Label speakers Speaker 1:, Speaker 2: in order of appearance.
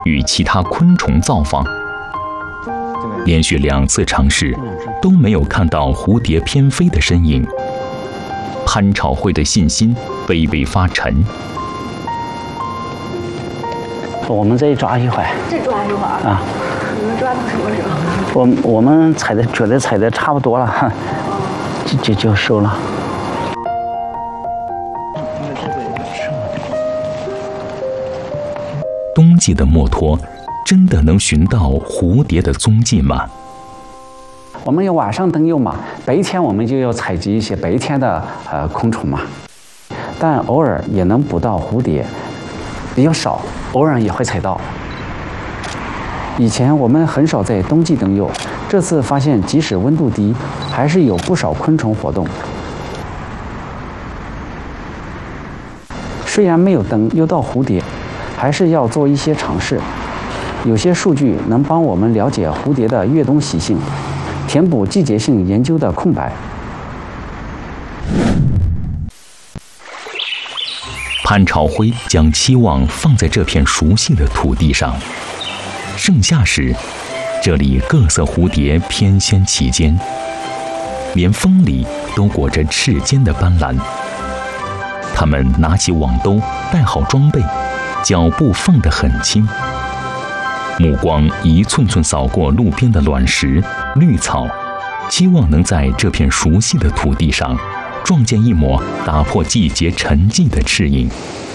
Speaker 1: 与其他昆虫造访。连续2次尝试，都没有看到蝴蝶翩飞的身影。潘朝辉的信心微微发沉。
Speaker 2: 我们再抓一会儿。
Speaker 3: 再抓一会儿
Speaker 2: 啊？
Speaker 3: 你们抓到什么时候？
Speaker 2: 我们觉得采的差不多了，就收了。
Speaker 1: 冬季的墨脱真的能寻到蝴蝶的踪迹吗？
Speaker 2: 我们有晚上登幼嘛，白天我们就要采集一些白天的昆虫嘛，但偶尔也能捕到蝴蝶，比较少，偶尔也会采到。以前我们很少在冬季登幼，这次发现即使温度低，还是有不少昆虫活动。虽然没有登又到蝴蝶，还是要做一些尝试。有些数据能帮我们了解蝴蝶的越冬习性，填补季节性研究的空白。
Speaker 1: 潘朝辉将期望放在这片熟悉的土地上。盛夏时，这里各色蝴蝶翩跹其间，连风里都裹着赤尖的斑斓。它们拿起网兜，带好装备，脚步放得很轻，目光一寸寸扫过路边的卵石、绿草，期望能在这片熟悉的土地上撞见一抹打破季节沉寂的翅影。